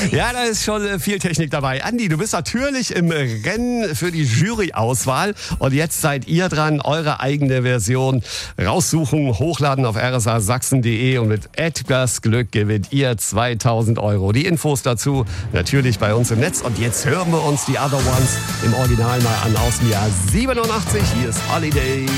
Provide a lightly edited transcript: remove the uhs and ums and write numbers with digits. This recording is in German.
Ja, da ist schon viel Technik dabei. Andi, du bist natürlich im Rennen für die Jury-Auswahl. Und jetzt seid ihr dran, eure eigene Version raussuchen, hochladen auf rsa-sachsen.de. Und mit etwas Glück gewinnt ihr 2000 Euro. Die Infos dazu natürlich bei uns im Netz. Und jetzt hören wir uns die Other Ones im Original mal an aus dem Jahr 87. Hier ist Holiday.